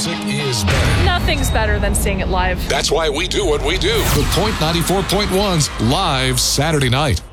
music is better. Nothing's better than seeing it live. That's why we do what we do. The Point 94.1's live Saturday night.